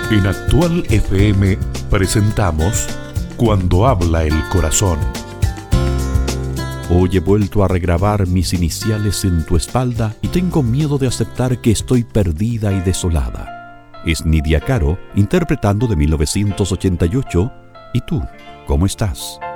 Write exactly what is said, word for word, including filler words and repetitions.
En Actual F M presentamos Cuando habla el corazón. Hoy he vuelto a regrabar mis iniciales en tu espalda y tengo miedo de aceptar que estoy perdida y desolada. Es Nidia Caro interpretando de mil novecientos ochenta y ocho. ¿Y tú, cómo estás?